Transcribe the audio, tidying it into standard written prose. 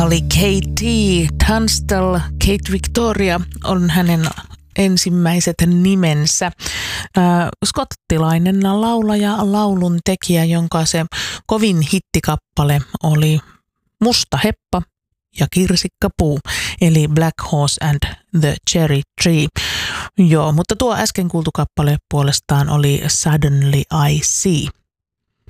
Oli Katie Tunstall. Kate Victoria on hänen ensimmäiset nimensä. Skottilainen laulaja, laulun tekijä, jonka se kovin hittikappale oli Musta heppa ja kirsikkapuu, eli Black Horse and the Cherry Tree. Joo, mutta tuo äsken kuultu kappale puolestaan oli Suddenly I See.